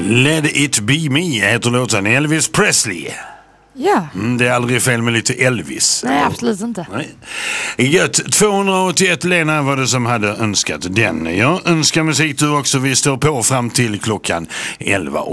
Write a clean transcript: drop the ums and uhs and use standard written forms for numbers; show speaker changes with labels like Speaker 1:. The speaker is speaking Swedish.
Speaker 1: Let it be me heter låten Elvis Presley.
Speaker 2: Ja.
Speaker 1: Det är aldrig fel med lite Elvis.
Speaker 2: Nej, absolut inte.
Speaker 1: Nej. Gött, 281 Lena var det som hade önskat den. Jag önskar musik du också. Vi står på fram till klockan 11.